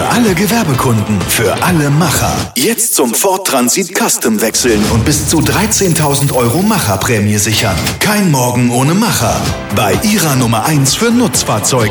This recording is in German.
alle Gewerbekunden, für alle Macher. Jetzt zum Ford Transit Custom wechseln und bis zu 13.000 € Macherprämie sichern. Kein Morgen ohne Macher. Bei Ihrer Nummer 1 für Nutzfahrzeuge.